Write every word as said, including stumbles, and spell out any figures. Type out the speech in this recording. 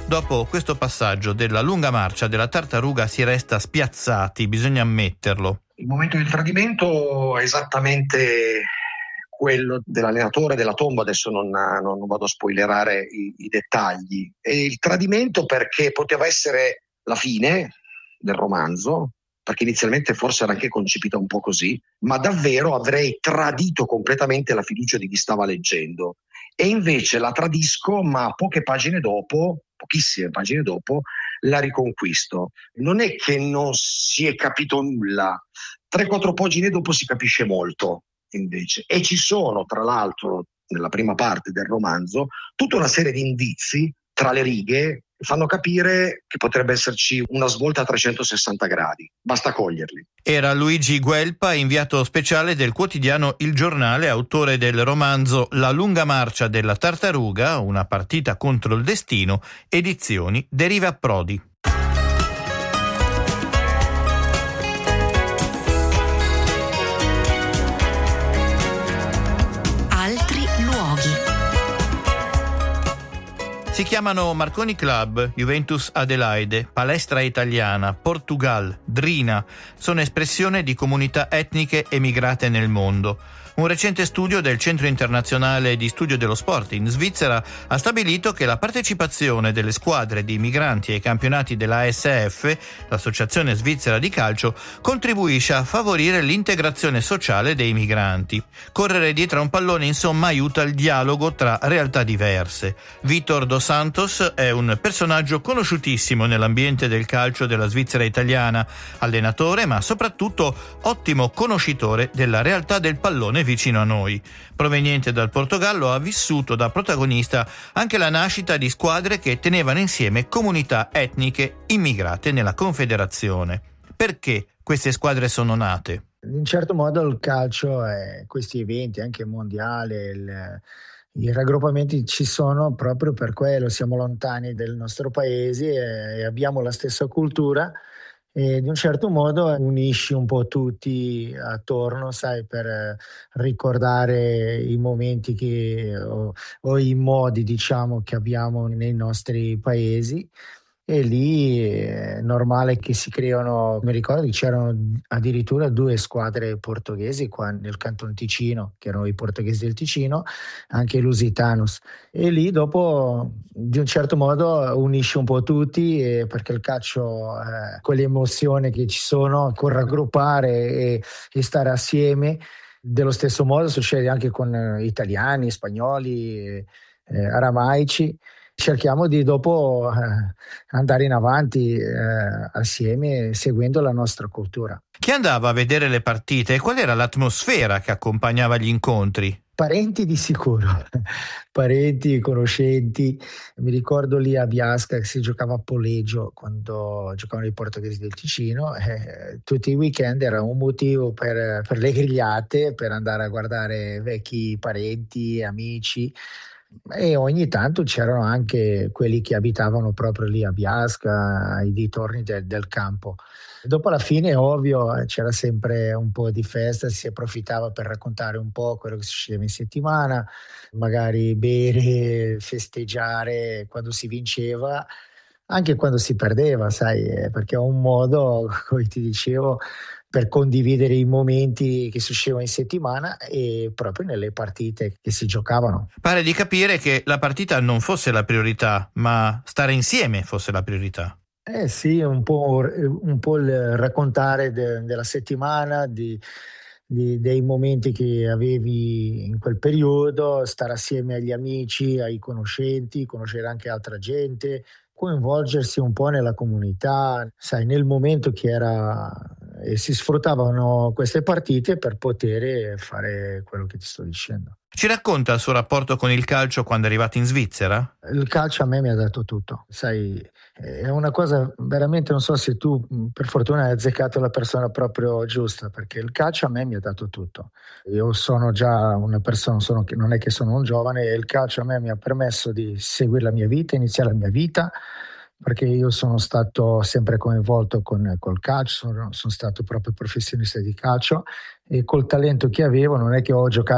Dopo questo passaggio della lunga marcia della tartaruga si resta spiazzati, bisogna ammetterlo. Il momento del tradimento è esattamente quello dell'allenatore della tomba, adesso non, non, non vado a spoilerare i, i dettagli. E il tradimento perché poteva essere la fine del romanzo, perché inizialmente forse era anche concepita un po' così, ma davvero avrei tradito completamente la fiducia di chi stava leggendo. E invece la tradisco, ma poche pagine dopo, pochissime pagine dopo, la riconquisto. Non è che non si è capito nulla, tre quattro pagine dopo si capisce molto invece. E ci sono, tra l'altro, nella prima parte del romanzo, tutta una serie di indizi tra le righe che fanno capire che potrebbe esserci una svolta a trecentosessanta gradi. Basta coglierli. Era Luigi Guelpa, inviato speciale del quotidiano Il Giornale, autore del romanzo La lunga marcia della tartaruga, una partita contro il destino, edizioni Deriva Prodi. Altri luoghi. Si chiamano Marconi Club, Juventus Adelaide, Palestra Italiana, Portugal, Drina. Sono espressione di comunità etniche emigrate nel mondo. Un recente studio del Centro Internazionale di Studio dello Sport in Svizzera ha stabilito che la partecipazione delle squadre di migranti ai campionati della A S F, l'Associazione Svizzera di Calcio, contribuisce a favorire l'integrazione sociale dei migranti. Correre dietro a un pallone, insomma, aiuta il dialogo tra realtà diverse. Vitor Dos Santos è un personaggio conosciutissimo nell'ambiente del calcio della Svizzera italiana, allenatore ma soprattutto ottimo conoscitore della realtà del pallone vicino a noi. Proveniente dal Portogallo, ha vissuto da protagonista anche la nascita di squadre che tenevano insieme comunità etniche immigrate nella Confederazione. Perché queste squadre sono nate? In un certo modo il calcio, è, questi eventi, anche il mondiale, il, i raggruppamenti ci sono proprio per quello. Siamo lontani del nostro paese e abbiamo la stessa cultura, e di un certo modo unisci un po' tutti attorno, sai, per ricordare i momenti che, o, o i modi, diciamo, che abbiamo nei nostri paesi. E lì è normale che si creano, mi ricordo che c'erano addirittura due squadre portoghesi qua nel Canton Ticino, che erano i portoghesi del Ticino, anche i Lusitanus. E lì dopo, di un certo modo, unisce un po' tutti, eh, perché il calcio, eh, quelle emozioni che ci sono, con raggruppare e, e stare assieme. Dello stesso modo succede anche con eh, italiani, spagnoli, eh, eh, aramaici. Cerchiamo di dopo eh, andare in avanti eh, assieme, seguendo la nostra cultura. Chi andava a vedere le partite e qual era l'atmosfera che accompagnava gli incontri? Parenti di sicuro, parenti, conoscenti. Mi ricordo lì a Biasca che si giocava a Poleggio quando giocavano i portoghesi del Ticino. Eh, tutti i weekend era un motivo per, per le grigliate, per andare a guardare vecchi parenti, amici. E ogni tanto c'erano anche quelli che abitavano proprio lì a Biasca, ai dintorni del, del campo. Dopo alla fine, ovvio, c'era sempre un po' di festa, si approfittava per raccontare un po' quello che succedeva in settimana, magari bere, festeggiare quando si vinceva, anche quando si perdeva, sai, perché è un modo, come ti dicevo, per condividere i momenti che succedevano in settimana e proprio nelle partite che si giocavano. Pare di capire che la partita non fosse la priorità, ma stare insieme fosse la priorità. Eh sì, un po', un po' il raccontare de, della settimana, di, di, dei momenti che avevi in quel periodo, stare assieme agli amici, ai conoscenti, conoscere anche altra gente, coinvolgersi un po' nella comunità, sai, nel momento che era, e si sfruttavano queste partite per poter fare quello che ti sto dicendo. Ci racconta il suo rapporto con il calcio quando è arrivato in Svizzera? Il calcio a me mi ha dato tutto, sai, è una cosa veramente, non so se tu per fortuna hai azzeccato la persona proprio giusta, perché il calcio a me mi ha dato tutto. Io sono già una persona, sono, non è che sono un giovane, e il calcio a me mi ha permesso di seguire la mia vita, iniziare la mia vita, perché io sono stato sempre coinvolto con col calcio, sono, sono stato proprio professionista di calcio, e col talento che avevo non è che ho giocato